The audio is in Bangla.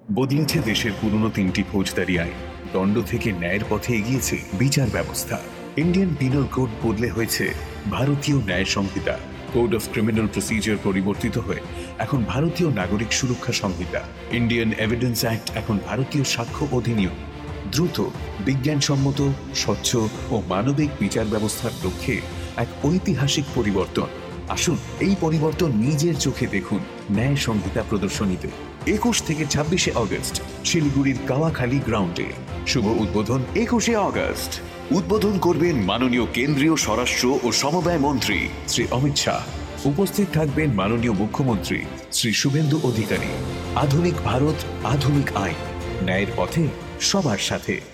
বদলেছে দেশের পুরনো 3টি ফৌজদারি আইন, দণ্ড থেকে ন্যায়ের পথে এগিয়েছে বিচার ব্যবস্থা। ইন্ডিয়ান পিনাল কোড বদলে হয়েছে ভারতীয় ন্যায় সংহিতা। কোড অফ ক্রিমিনাল প্রসিজার পরিবর্তিত হয়ে এখন ভারতীয় নাগরিক সুরক্ষা সংহিতা। ইন্ডিয়ান এভিডেন্স অ্যাক্ট এখন ভারতীয় সাক্ষ্য অধিনিয়ম। দ্রুত, বিজ্ঞানসম্মত, স্বচ্ছ ও মানবিক বিচার ব্যবস্থার লক্ষ্যে এক ঐতিহাসিক পরিবর্তন। আসুন এই পরিবর্তন নিজের চোখে দেখুন ন্যায় সংহিতা প্রদর্শনীতে 21 থেকে 26 অগস্ট শিলিগুড়ির কাওয়াখালী গ্রাউন্ডে। শুভ উদ্বোধন 21 অগস্ট। উদ্বোধন করবেন মাননীয় কেন্দ্রীয় স্বরাষ্ট্র ও সমবায় মন্ত্রী শ্রী অমিত শাহ। উপস্থিত থাকবেন মাননীয় মুখ্যমন্ত্রী শ্রী শুভেন্দু অধিকারী। আধুনিক ভারত, আধুনিক আইন, ন্যায়ের পথে সবার সাথে।